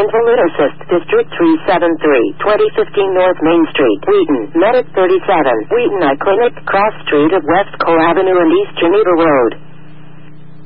Invalid Assist, District 373, 2015 North Main Street, Wheaton, Medic 37, Wheaton Eye Clinic, Cross Street of West Cole Avenue and East Geneva Road.